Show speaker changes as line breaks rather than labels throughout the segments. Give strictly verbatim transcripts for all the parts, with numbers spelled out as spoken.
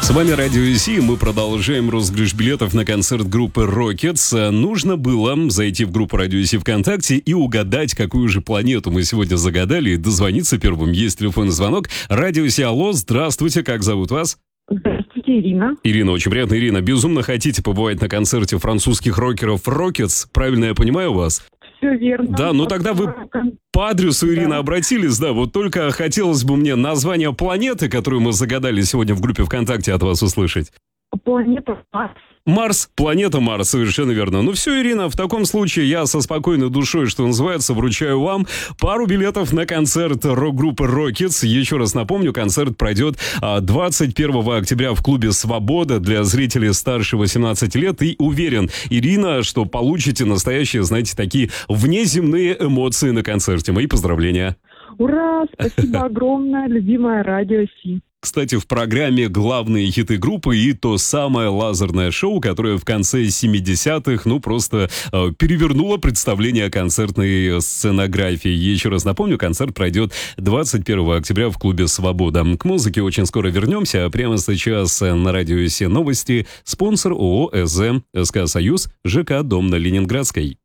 С вами Радио Си, мы продолжаем розыгрыш билетов на концерт группы Rockets. Нужно было зайти в группу Радио Си ВКонтакте и угадать, какую же планету мы сегодня загадали, и дозвониться первым. Есть телефонный звонок. Радио Си, алло, здравствуйте, как зовут вас?
Здравствуйте, Ирина.
Ирина, очень приятно. Ирина, безумно хотите побывать на концерте французских рокеров Rockets? Правильно я понимаю вас?
Все верно.
Да, ну тогда вы по адресу, Ирина, да. обратились, да, вот только хотелось бы мне название планеты, которую мы загадали сегодня в группе ВКонтакте, от вас услышать.
Планета Марс.
Марс, планета Марс, совершенно верно. Ну все, Ирина, в таком случае я со спокойной душой, что называется, вручаю вам пару билетов на концерт рок-группы Rockets. Еще раз напомню, концерт пройдет двадцать первого октября в клубе «Свобода» для зрителей старше восемнадцати лет. И уверен, Ирина, что получите настоящие, знаете, такие внеземные эмоции на концерте. Мои поздравления.
Ура! Спасибо огромное, любимое Радио Си.
Кстати, в программе главные хиты группы и то самое лазерное шоу, которое в конце семидесятых, ну, просто э, перевернуло представление о концертной сценографии. Еще раз напомню, концерт пройдет двадцать первого октября в клубе «Свобода». К музыке очень скоро вернемся, а прямо сейчас на Радио Си новости. Спонсор ООО «ЭЗ», СК «Союз», ЖК «Дом» на Ленинградской.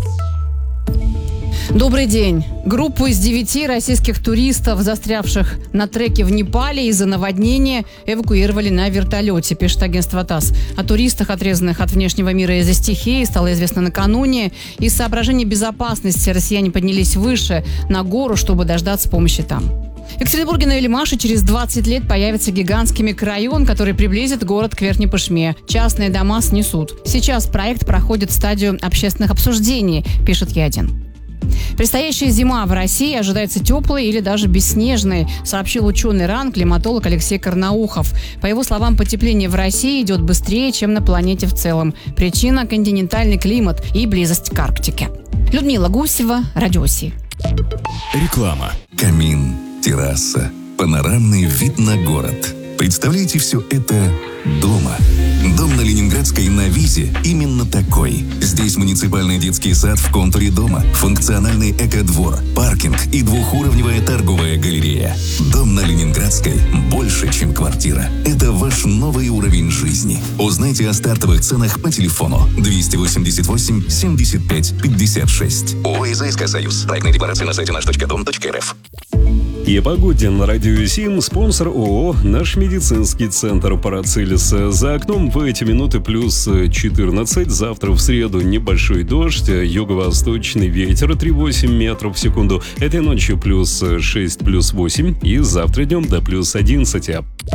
Добрый день. Группу из девяти российских туристов, застрявших на треке в Непале из-за наводнения, эвакуировали на вертолете, пишет агентство ТАСС. О туристах, отрезанных от внешнего мира из-за стихии, стало известно накануне. Из соображений безопасности россияне поднялись выше, на гору, чтобы дождаться помощи там. В Екатеринбурге на Велимаше через двадцать лет появится гигантский микрорайон, который приблизит город к Верхней Пышме. Частные дома снесут. Сейчас проект проходит стадию общественных обсуждений, пишет Е один. Предстоящая зима в России ожидается теплой или даже бесснежной, сообщил ученый РАН, климатолог Алексей Карнаухов. По его словам, потепление в России идет быстрее, чем на планете в целом. Причина – континентальный климат и близость к Арктике. Людмила Гусева, Радио Си.
Реклама. Камин, терраса, панорамный вид на город. Представляете все это дома. Дом на Ленинградской на Визе именно такой. Здесь муниципальный детский сад в контуре дома, функциональный экодвор, паркинг и двухуровневая торговая галерея. Дом на Ленинградской больше, чем квартира. Это ваш новый уровень жизни. Узнайте о стартовых ценах по телефону двести восемьдесят восемь семьдесят пять пятьдесят шесть. ООО «СК Союз». Проектная декларация на сайте наш точка дом точка эр эф.
И погоде на Радио Си, спонсор ООО «Наш медицинский центр Парацелис». За окном в эти минуты плюс четырнадцать. Завтра в среду небольшой дождь, юго-восточный ветер три целых восемь десятых метров в секунду. Этой ночью плюс шесть, плюс восемь. И завтра днем до плюс одиннадцать.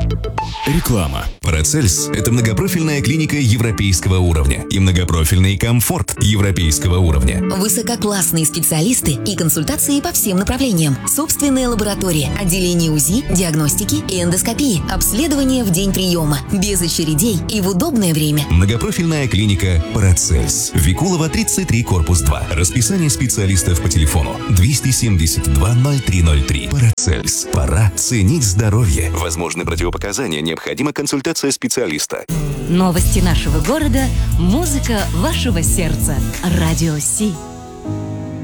Реклама. Парацельс – это многопрофильная клиника европейского уровня и многопрофильный комфорт европейского уровня.
Высококлассные специалисты и консультации по всем направлениям. Собственная лаборатория, отделение УЗИ, диагностики и эндоскопии, обследование в день приема, без очередей и в удобное время.
Многопрофильная клиника Парацельс. Викулова, тридцать три, корпус два. Расписание специалистов по телефону двести семьдесят два ноль три ноль три. Парацельс. Пора ценить здоровье. Возможны противопоказания, необходима консультация специалиста.
Новости нашего города, музыка вашего сердца. Радио Си.